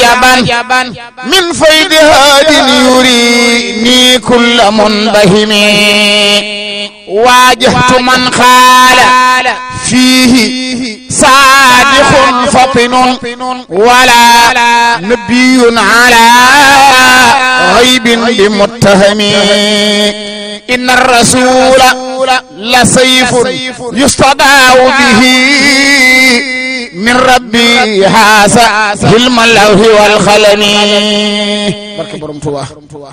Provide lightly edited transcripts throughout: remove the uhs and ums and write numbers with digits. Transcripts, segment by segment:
عجبا من فيض هاد يريني كل منبهم واجهت من قال فيه صادق فطن ولا نبي على غيب بمتهم إن الرسول لسيف يستدعى به من ربي هذا علم اللوح والقلم barke borom Tuubaa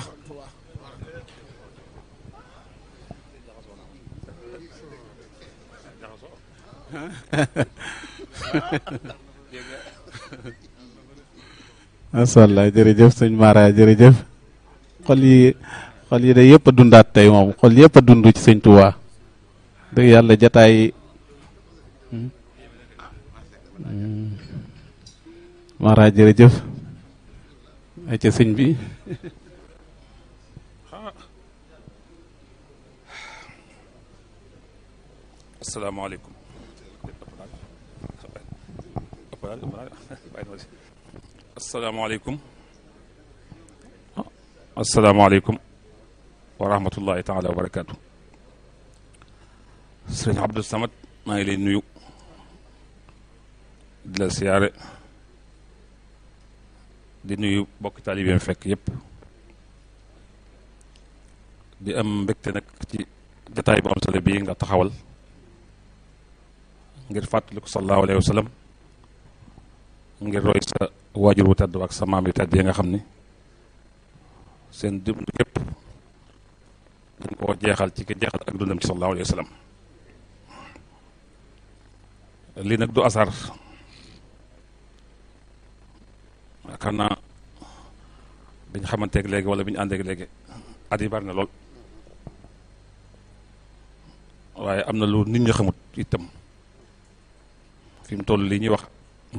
masha Allah jërëjëf sëñ Mara jërëjëf xol yi de yëpp a dundaat tey moom xol yëpp a dund ci sëñ Tuubaa dëgg yàlla jataay Mara jërëjëf ay ca sëñ bi asalaamaaleykum asalaamaaleykum wa rahmatullahi taala wa barakaatu. sëriñ Abdou Samad maa ngi lay nuyu di la siyaare di nuyu bokk taalibe fekk yépp di am mbégte nag ci jataay bu am solo bii nga taxawal ngir fàttaliku sallallahu alayhi wa sallam ngir roy sa waajur wu tedd ak sa maam yu tedd yi nga xam ni seen dund gépp dañ koo jeexal ci ki jeexal ak dundam ci sallallahu alayhi wa sallam lii nag du asar yaakaar naa biñ xamanteeg léegi wala biñ àndeeg léegi at yi bari na lool waaye am na lu nit ñi xamut itam fi mu toll lii ñuy wax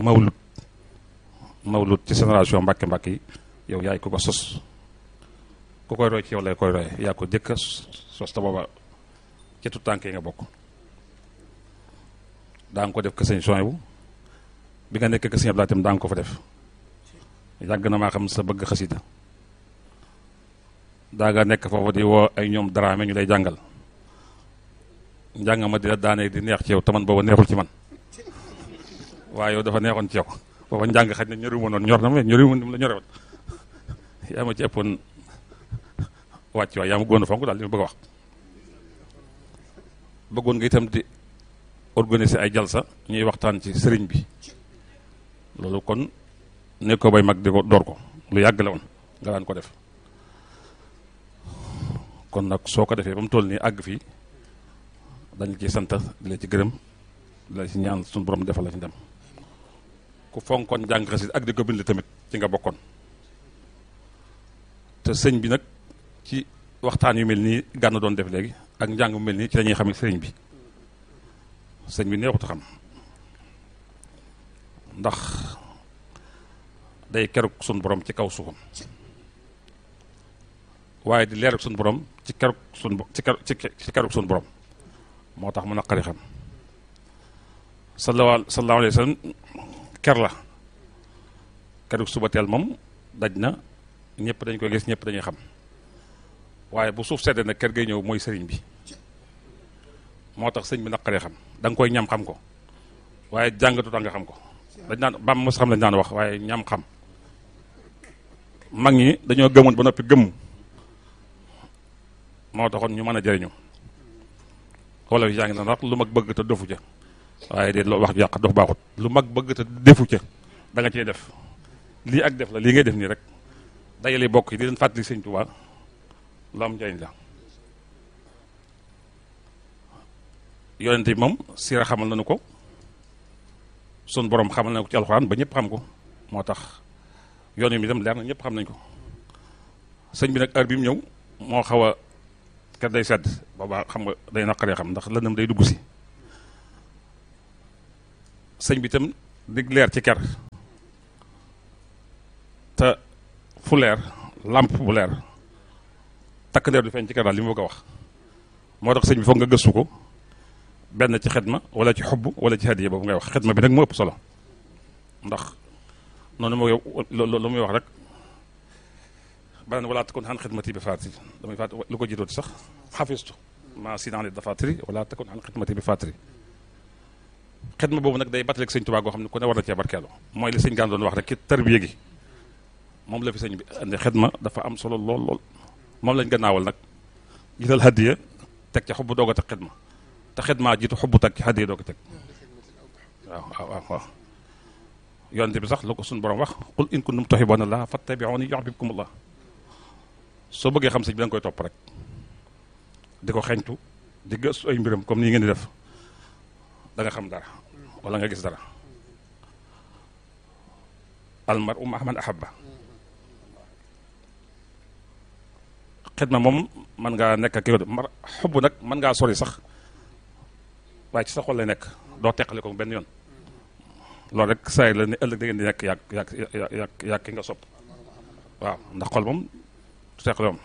mawlud ci génération mbàkke yi yow yaay ko sos ku koy roy ci yow lay koy roy yaa ko jëkka sos ta booba ci tout tànk yi nga bokk daa nga ko def ke sëñ Souhaïbou bi nga nekk ke sëñ Abdou itam daa nga ko fa def yàgg na maa xam sa bëgg xasida daa nga nekk foofu di woo ay ñoom daraame ñu lay jàngal njàng ma di la daanee di neex ci yow taman booba neexul ci man waaye yow dafa neexoon ci yow booba njàng xaj na ñoriwu ma noonu ñor na ma ñoriwu ma la ñorewoon yaa ma ci ëppoon wàcc waay yaa ma gën a fonk daal li ma bëgg a wax bëggoon nga itam di organiser ay jalsa ñuy waxtaan ci sëriñ bi loolu kon ne ko bay mag di ko door ko lu yàgg la woon nga daan ko def kon nag soo ko defee ba mu toll nii àgg fii dañ ci sant di la ci gërëm di la ci ñaan suñu borom defal la ci dem ku fonkoon jàng xasit ak di ko bind tamit ci nga bokkoon te sëñ bi nag ci waxtaan yu mel nii gànn doon def léegi ak njàng mu mel nii ci la ñuy xam sëriñ bi sëñ bi neexut a xam ndax day keruk suñu borom ci kaw suufam waaye di leeruk suñu borom ci keruk ci keruk suñu borom moo tax mu naqari xam sallallahu alayhi wa sallam ker la keruk suba teel moom daj na ñëpp dañ koy gis ñëpp dañuy xam waaye bu suuf seddee nag ker gay ñëw mooy sëriñ bi moo tax sëñ bi naqaree xam da nga koy ñam xam ko waaye jàngatu tax nga xam ko dañ naan bam mos xam lañ naan wax waaye ñam xam mag ñi dañoo gëmoon ba noppi gëmm moo taxoon ñu mën a jëriñu wala yaa ngi naan wax lu mag bëgg te dofu ca waaye de wax ju yàq dof baaxut lu mag bëgg te defu ca da nga cee def lii ak def la lii ngay def nii rek dajale bokk yi di leen fàttali sëñ Tuubaa lu am njëriñ la yonent bi moom siira xamal nañu ko sun borom xamal nañu ko ci alxuraan ba ñëpp xam ko moo tax yoon mi dem leer na ñëpp xam nañ ko sëñ bi nag heure bi mu ñëw moo xaw a ker day sedd boobaa xam nga day naqaree xam ndax lëndëm day dugg si sëñ bi itam di leer ci ker te fu leer làmp bu leer takk ndeer du feeñ ci ker daal li mu bëgg a wax moo tax sëñ bi foog nga gëstu ko benn ci xidma wala ci xubb wala ci hadiya boobu ngay wax xidma bi nag moo ëpp solo ndax noonu moo lu muy wax rek banaan wala takun an xidmati bi fatiri damay fàtt lu ko jiitooti sax xafistu ma sinani dafatiri wala takun an xidmati bi fatiri xidma boobu nag day battaleeg sëñ Tuubaa goo xam ne ku ne war na cee barkeelu mooy li sëñ Gaan doon wax rek ci tarbiya gi moom la fi sëñ bi andi xidma dafa am solo lool lool moom lañ gannaawal nag jiital hadiya teg ca xubbu doog a teg xidma te xidma jiitu xubbu teg ci hadiya doog a teg waaw yonent bi sax lu ko suñu borom wax qul in kuntum tuhibbuuna llaaha fattabi'uuni yuhbibkumullaah soo bëggee xam sëñ bi da nga koy topp rek di ko xeñtu di gëstu ay mbiram comme nii ngeen di def da nga xam dara wala nga gis dara almar'u ma'a man ahabba xidma moom mën ngaa nekk ak yow xubb nag mën ngaa sori sax waaye ci sa xol lay nekk doo teqale ko benn yoon loolu rek saa la ne ëllëg da ngeen di nekk yàgg ki nga sopp waaw ndax xol moom du teqale moom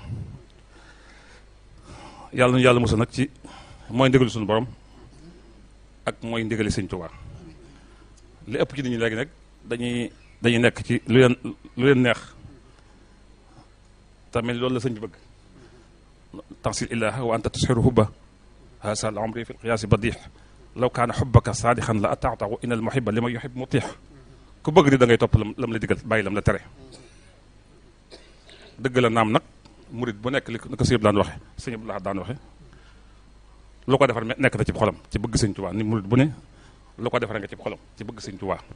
yàlla nu yàlla musal nag ci mooy ndigali suñu borom ak mooy ndigali sëñ Tuubaa li ëpp ci nit ñi léegi nag dañuy nekk ci lu leen neex tamit loolu la sëñ bi bëgg tansil ilaha wa anta tusxiru hubba hasa al amri fi lqiyaasi badix law kaana xubbaka saadixan la ataatahu in al muhiba li ma yuhib mutix ku bëgg di da ngay topp lam la digal bàyyi lam la tere dëgg la naam nag murit bu nekk li ko sëñ daan waxe sëñ Abdou daan waxe lu ko defar nekk na ci xolam ci bëgg sëñ Tuubaa ni murit bu ne lu ko defar nga ci xolam ci bëgg sëñ Tuubaa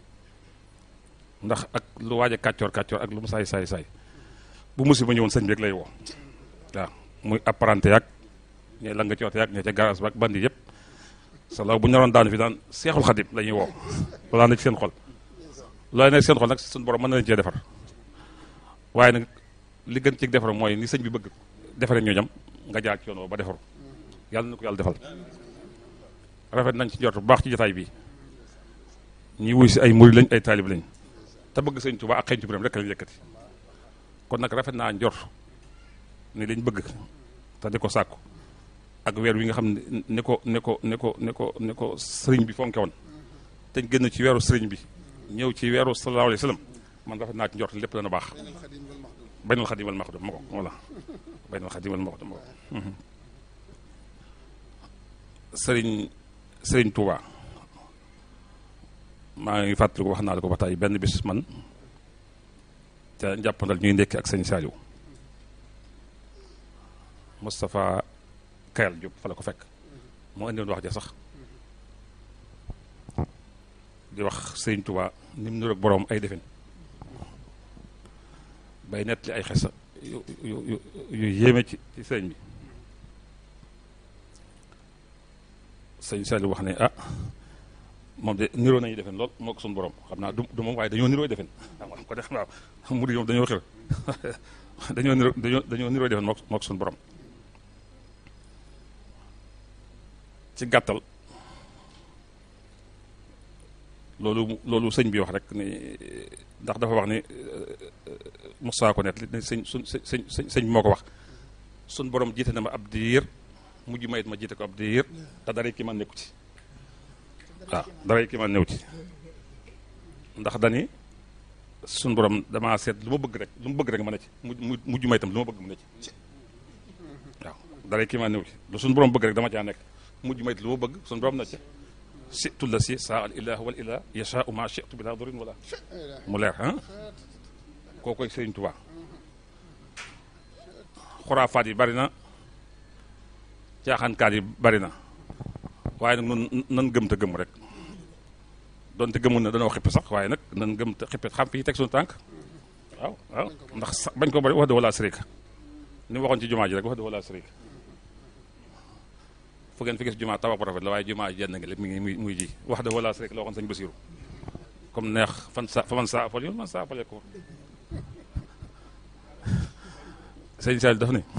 ndax ak lu waaj a kàccoor ak lu mu saay bu musiba ñëwoon sëñ bi rek lay woo waaw muy apparenté yaag ñe la nga ci oto yaag ñe ca garage ba ak bandi yëpp sa law bu ñu naroon daanu fi daan Seexul Xadim la ñuy woo loolaa nekk seen xol loolu nekk seen xol nag suñu borom mën na leen cee defar waaye nag li gën ci defar mooy ni sëñ bi bëgg defaree ñooñam nga jaar ci yoon woo ba defaru yàlla na ko yàlla defal rafet nañ ci njort bu baax ci jotaay bi ñi wuy si ay murid lañ ay taalib lañ te bëgg sëñ Tuubaa ak xeeñ ci biram rek lañ yëkkati kon nag rafet naa njort ni lañ bëgg te di ko sàkku ak weer wi nga xam ne ni ko sëriñ bi fonke woon te génn ci weeru sëriñ bi ñëw ci weeru sallallahu alayhi wa sallam man rafet naa ci njort lépp dana baax baynal xadim wal maxdum ma ko voilà baynal xadim wal maxdum ma ko sëriñ Touba maa ngi fàttaliku wax naa la ko ba tey benn bis man te njàppandal ñuy ndekki ak sëñ Saliou Moustapha Kayal Diop fa la ko fekk moo indi woon wax ja sax di wax sëriñ Touba ni mu niroog boroom ay defin bay nett li ay xesa yu yéeme ci sëriñ bi sëñ Saliou wax ne ah moom de niroo nañu defen lool moo ko suñu borom xam naa du moom waaye dañoo niroo defen waaw ko def waaw mu di moom dañoo xër dañoo niroo defen moo ko suñu borom ci gàttal loolu sëñ bi wax rek ni ndax dafa wax ni Moussa ko net li ne sëñ bi moo ko wax suñu borom jiite na ma ab diir mujj mayit ma jiite ko ab diir te dara ki man nekku ci waaw dara ki man néew ci ndax dani suñu borom damaa seet lu ma bëgg rek ma ne ci mujj mayitam lu ma bëgg mu ne ci waaw dara ki man néew ci lu suñu borom bëgg rek dama caa nekk mujj mayit lu ma bëgg suñu borom na ci situ la si saa al ilah wal ilah yashaa'u ma shi'tu bila durin wala mu leer ah koo koy Sëriñ Tuubaa xuraafaat yi bari na caaxaankaat yi bari na waaye nag nun nan gëm te gëm rek donte gëmul na danoo xippi sax waaye nag nan gëm te xippi xam fii teg suñu tànk waaw ndax bañ ko bari wax de wala sërika ni mu waxoon ci jumaa ji rek wax de wala sërika fu ngeen fi gis jumaa tabax bu rafet la waaye jumaa jenn nga lépp mi ngi muy ji wax de wala sërika la waxoon sëñ Basiru comme neex fa man saa fal yoon man saa fale ko sëñ Sall daf ne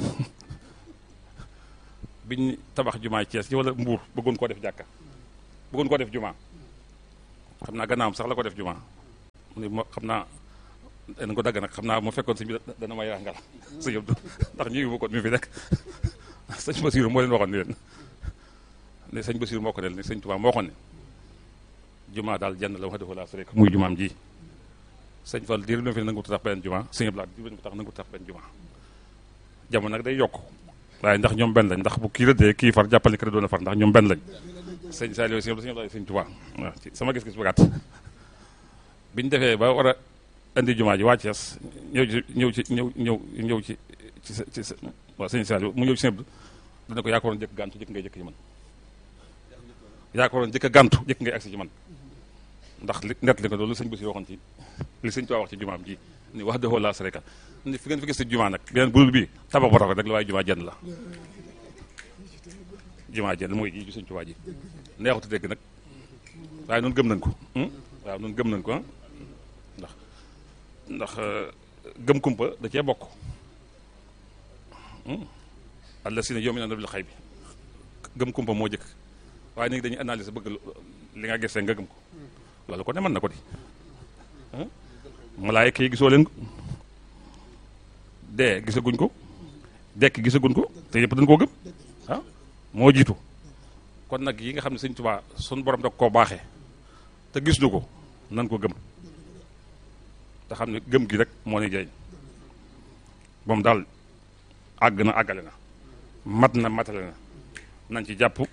biñ tabax jumaa Cees ci wala Mbuur bëggoon koo def jàkka bëggoon koo def jumaa xam naa gannaawam sax la ko def jumaa mu ne moo xam naa dañ ko dagg nag xam naa mu fekkoon sëñ bi dana may rax ngala sëñ Abdou ndax ñu ngi ko mi fi nekk sëñ Basiru moo leen waxoon ni leen ne sëñ Basiru moo ko del ne sëñ Tuubaa moo waxoon ne jumaa daal jenn la wax dëgg laa sëriñ muy jumaam ji sëñ Fall diir bi fi nangu tax benn juma sëñ Abdou Lahad diir bi tax nangu tax benn juma jamono nag day yokk waaye ndax ñoom benn lañ ndax bu kii rëddee kii far jàppal ni kër doon a far ndax ñoom benn lañ sëñ Saliou sëñ Abdou Lahad sëñ Touba waaw ci sama gis-gis bu gàtt biñ defee ba war a indi jumaa ji waa Thiès ñëw ci waaw sëñ Saliou mu ñëw ci sëñ Abdou dana ko yaa ko waroon jëkk gàntu jëkk ngay jëkk ci man yaa ko waroon jëkk gàntu jëkk ngay agsi ci man ndax li nett li ko loolu sëñ Basi waxoon ci li sëñ Tuubaa wax ci jumaam ji ni wax dëxoo laa sareka ni fi ngeen fi gis ci jumaa nag beneen budul bii tabax bu rafet rek la waaye jumaa jenn la jumaa jenn mooy ji sëñ Tuubaa ji neexutu dégg nag waaye noonu gëm nañ ko waaw noonu gëm nañ ko ndax gëm kumpa da cee bokk alla si ne yow mi naan bil xay bi gëm kumpa moo jëkk waaye nit ñi dañuy analyser bëgg li nga gisee nga gëm ko loolu ko ne mën na ko di malaayka yi gisoo leen ko dee gisaguñ ko dekk gisaguñ ko te yëpp dañ koo gëm moo jiitu kon nag yi nga xam ne sëñ Tuubaa sun borom da koo baaxee te gis nu ko nan ko gëm te xam ne gëm gi rek moo ni jëriñ moom daal àgg na àggale na mat na matale na nañ ci jàpp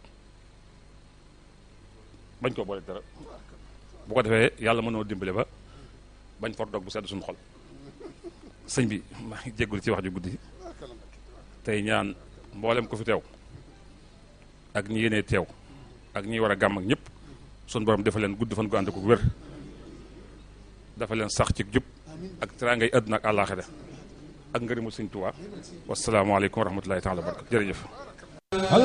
bañ koo boole dara bu ko defee yàlla mënoo dimbale ba bañ for dog bu sedd suñu xol sëñ bi maa ngi jéggul ci wax ju guddi tey ñaan mboolem ko fi teew ak ñi yéenee teew ak ñi war a gàmm ak ñëpp suñu borom dafa leen gudd fan gu ànd ko wér dafa leen sax ci jub ak teraangay àdduna ak àllaaxira ak ngërëmu sëñ Tuubaa wasalaamaaleykum wa rahmatulahi taala wa barakatu jërëjëf